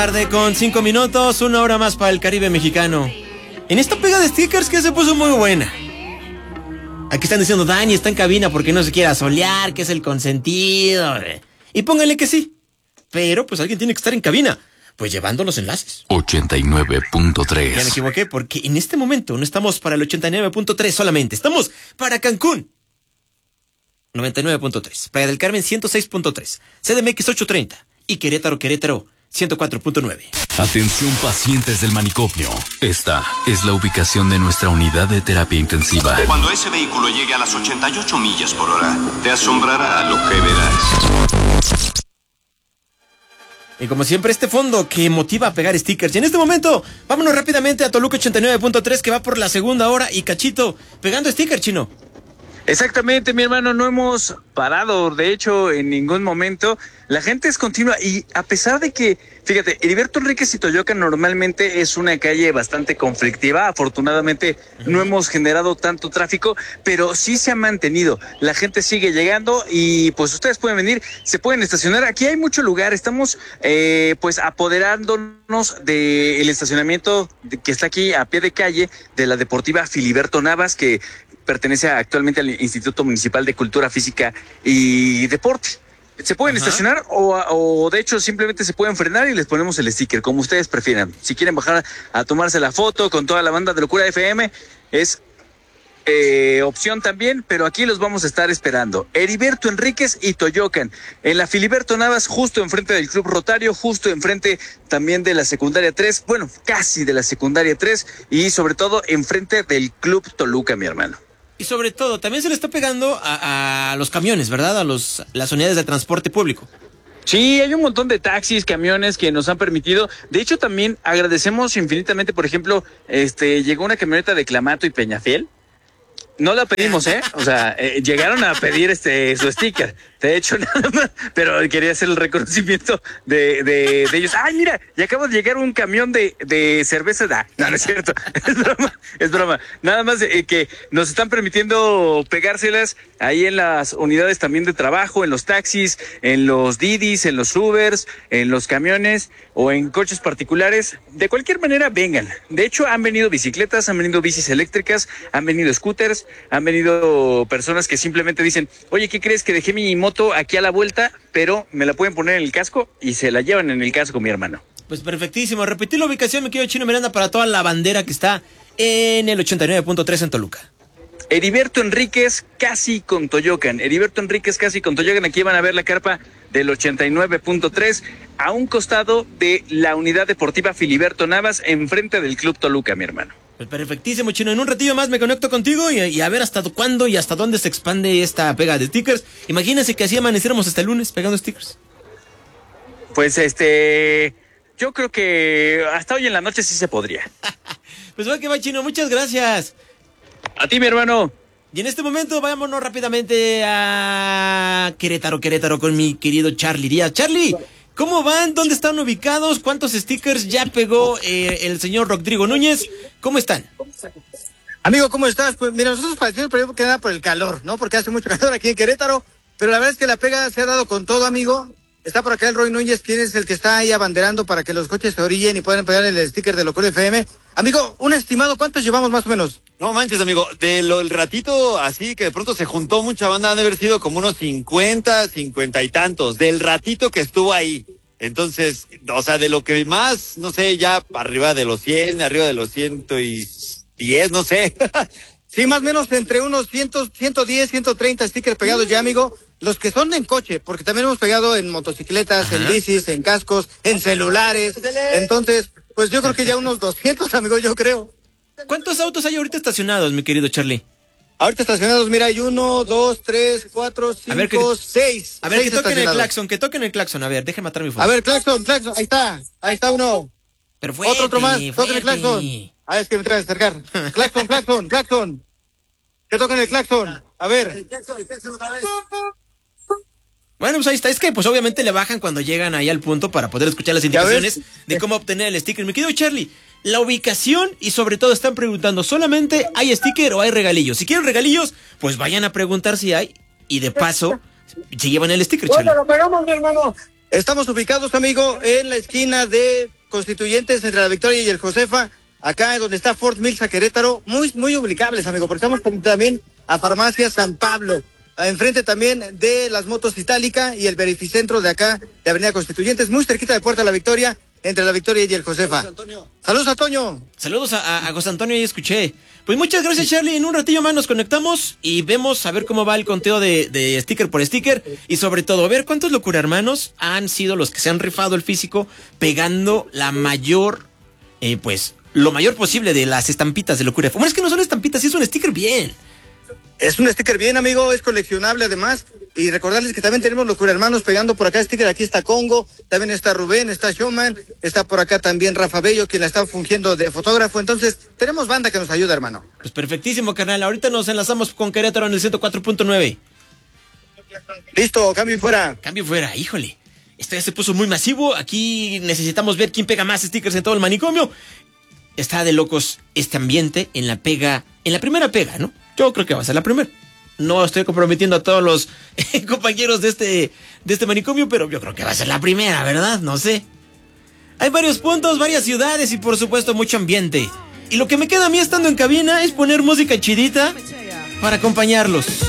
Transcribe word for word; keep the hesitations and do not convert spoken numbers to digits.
Tarde con cinco minutos, una hora más para el Caribe mexicano. En esta pega de stickers que se puso muy buena. Aquí están diciendo, Dani está en cabina porque no se quiere asolear, que es el consentido. Y pónganle que sí. Pero pues alguien tiene que estar en cabina, pues llevando los enlaces. ochenta y nueve punto tres. Ya me equivoqué porque en este momento no estamos para el ochenta y nueve punto tres solamente. Estamos para Cancún. noventa y nueve punto tres. Playa del Carmen ciento seis punto tres. C D M X ochocientos treinta. Y Querétaro, Querétaro ciento cuatro punto nueve. Atención pacientes del manicomio. Esta es la ubicación de nuestra unidad de terapia intensiva. Cuando ese vehículo llegue a las ochenta y ocho millas por hora, te asombrará lo que verás. Y como siempre, este fondo que motiva a pegar stickers. Y en este momento, vámonos rápidamente a Toluca ochenta y nueve punto tres, que va por la segunda hora. Y Cachito, pegando stickers, Chino. Exactamente, mi hermano, no hemos parado, de hecho, en ningún momento. La gente es continua y a pesar de que, fíjate, Heriberto Enríquez y Toyocan normalmente es una calle bastante conflictiva. Afortunadamente no hemos generado tanto tráfico, pero sí se ha mantenido. La gente sigue llegando y pues ustedes pueden venir, se pueden estacionar. Aquí hay mucho lugar, estamos eh, pues apoderándonos del estacionamiento que está aquí a pie de calle de la Deportiva Filiberto Navas, que pertenece actualmente al Instituto Municipal de Cultura Física y Deporte. Se pueden Ajá. estacionar o, o de hecho simplemente se pueden frenar y les ponemos el sticker, como ustedes prefieran. Si quieren bajar a tomarse la foto con toda la banda de Locura F M, es eh, opción también, pero aquí los vamos a estar esperando. Heriberto Enríquez y Toyocan, en la Filiberto Navas, justo enfrente del Club Rotario, justo enfrente también de la Secundaria tres, bueno, casi de la Secundaria tres, y sobre todo enfrente del Club Toluca, mi hermano. Y sobre todo, también se le está pegando a, a los camiones, ¿verdad? A los las unidades de transporte público. Sí, hay un montón de taxis, camiones que nos han permitido. De hecho, también agradecemos infinitamente, por ejemplo, este llegó una camioneta de Clamato y Peñafiel. No la pedimos, ¿eh? O sea, eh, llegaron a pedir este su sticker. De hecho, nada más, pero quería hacer el reconocimiento de, de, de ellos. ¡Ay, mira! Y acaba de llegar un camión de, de cerveza. Ah, no, no es cierto. Es broma, es broma. Nada más eh, que nos están permitiendo pegárselas ahí en las unidades también de trabajo, en los taxis, en los Didis, en los Ubers, en los camiones o en coches particulares. De cualquier manera, vengan. De hecho, han venido bicicletas, han venido bicis eléctricas, han venido scooters, han venido personas que simplemente dicen, oye, ¿qué crees que dejé mi moto aquí a la vuelta, pero me la pueden poner en el casco? Y se la llevan en el casco, mi hermano. Pues perfectísimo. Repetir la ubicación, mi querido Chino Miranda, para toda la bandera que está en el ochenta y nueve punto tres en Toluca. Heriberto Enríquez casi con Toyocan. Heriberto Enríquez casi con Toyocan. Aquí van a ver la carpa del ochenta y nueve punto tres a un costado de la unidad deportiva Filiberto Navas, enfrente del Club Toluca, mi hermano. Pues perfectísimo, Chino. En un ratillo más me conecto contigo y, y a ver hasta cuándo y hasta dónde se expande esta pega de stickers. Imagínense que así amaneciéramos hasta el lunes pegando stickers. Pues este... yo creo que hasta hoy en la noche sí se podría. Pues va que va, Chino. Muchas gracias. A ti, mi hermano. Y en este momento vámonos rápidamente a Querétaro, Querétaro con mi querido Charlie Díaz. Charlie, ¿cómo van? ¿Dónde están ubicados? ¿Cuántos stickers ya pegó eh, el señor Rodrigo Núñez? ¿Cómo están? Amigo, ¿cómo estás? Pues mira, nosotros padecemos primero que nada por el calor, ¿no? Porque hace mucho calor aquí en Querétaro, pero la verdad es que la pega se ha dado con todo, amigo. Está por acá el Roy Núñez, quien es el que está ahí abanderando para que los coches se orillen y puedan pegar el sticker de Locura F M. Amigo, un estimado, ¿cuántos llevamos más o menos? No manches, amigo, de lo, el ratito así que de pronto se juntó mucha banda, han de haber sido como unos cincuenta, cincuenta y tantos, del ratito que estuvo ahí. Entonces, o sea, de lo que más, no sé, ya arriba de los cien, arriba de los ciento diez, no sé. Sí, más o menos entre unos cien, ciento diez, ciento treinta stickers pegados ya, amigo. Los que son en coche, porque también hemos pegado en motocicletas, Ajá. en bicis, en cascos, en celulares. Entonces, pues yo creo que ya unos doscientos, amigo, yo creo. ¿Cuántos autos hay ahorita estacionados, mi querido Charlie? Ahorita estacionados, mira, hay uno, dos, tres, cuatro, cinco, a ver, que, seis. A ver, seis que toquen el claxon, que toquen el claxon. A ver, déjeme matar mi foto. A ver, claxon, claxon, ahí está, ahí está uno. Pero fuerte, otro, otro más, fuerte. toquen el claxon. A ver, es que me trae a acercar. Claxon, claxon, claxon. Que toquen el claxon. A ver. El claxon, el claxon otra vez. Bueno, pues ahí está. Es que pues obviamente le bajan cuando llegan ahí al punto para poder escuchar las indicaciones de cómo obtener el sticker. Mi querido Charlie, la ubicación y sobre todo están preguntando, ¿solamente hay sticker o hay regalillos? Si quieren regalillos, pues vayan a preguntar si hay y de paso se llevan el sticker, Charlie. Bueno, lo pegamos, mi hermano. Estamos ubicados, amigo, en la esquina de Constituyentes entre la Victoria y el Josefa, acá donde está Fort Mills a Querétaro, muy, muy ubicables, amigo, porque estamos también a Farmacia San Pablo, enfrente también de las motos Itálica y el Verificentro de acá, de Avenida Constituyentes, muy cerquita de Puerta de la Victoria, entre la Victoria y el Josefa. Saludos, Antonio. Saludos a, a, a José Antonio, y escuché. Pues muchas gracias, Charlie. En un ratillo más nos conectamos y vemos a ver cómo va el conteo de, de sticker por sticker. Y sobre todo, a ver cuántos locura hermanos han sido los que se han rifado el físico pegando la mayor, eh, pues, lo mayor posible de las estampitas de locura. Bueno, es que no son estampitas, es un sticker bien. Es un sticker bien, amigo, es coleccionable además. Y recordarles que también tenemos locura hermanos pegando por acá sticker. Aquí está Congo, también está Rubén, está Showman, está por acá también Rafa Bello, quien la está fungiendo de fotógrafo. Entonces, tenemos banda que nos ayuda, hermano. Pues perfectísimo, carnal. Ahorita nos enlazamos con Querétaro en el ciento cuatro punto nueve. Listo, cambio fuera. Cambio fuera, híjole. Esto ya se puso muy masivo. Aquí necesitamos ver quién pega más stickers en todo el manicomio. Está de locos este ambiente en la pega, en la primera pega, ¿no? Yo creo que va a ser la primera. No estoy comprometiendo a todos los compañeros de este, de este manicomio, pero yo creo que va a ser la primera, ¿verdad? No sé. Hay varios puntos, varias ciudades y por supuesto mucho ambiente. Y lo que me queda a mí estando en cabina es poner música chidita para acompañarlos.